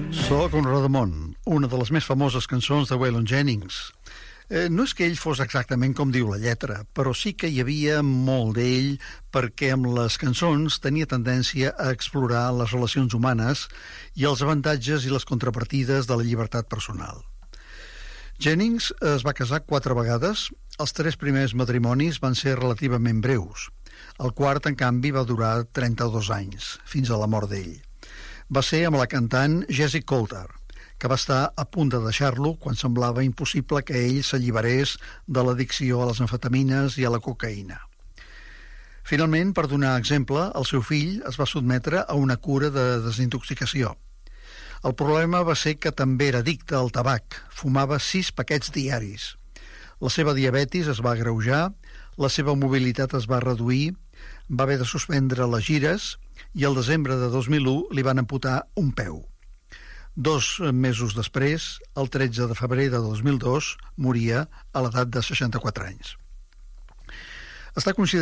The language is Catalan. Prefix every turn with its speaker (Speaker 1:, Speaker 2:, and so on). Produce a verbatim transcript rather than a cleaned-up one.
Speaker 1: Soc un Rodamont, una de les més famoses cançons de Waylon Jennings. Eh, no és que ell fos exactament com diu la lletra, però sí que hi havia molt d'ell perquè amb les cançons tenia tendència a explorar les relacions humanes i els avantatges i les contrapartides de la llibertat personal. Jennings es va casar quatre vegades. Els tres primers matrimonis van ser relativament breus. El quart, en canvi, va durar trenta-dos anys, fins a la mort d'ell. Va ser amb la cantant Jessie Coulter, que va estar a punt de deixar-lo quan semblava impossible que ell s'alliberés de l'addicció a les amfetamines i a la cocaïna. Finalment, per donar exemple, el seu fill es va sotmetre a una cura de desintoxicació. El problema va ser que també era addicte al tabac, fumava sis paquets diaris. La seva diabetis es va agreujar, la seva mobilitat es va reduir, va haver de suspendre les gires i el desembre de dos mil u li van amputar un peu. Dos mesos després, el tretze de febrer de dos mil dos, moria a l'edat de seixanta-quatre anys. Està considerat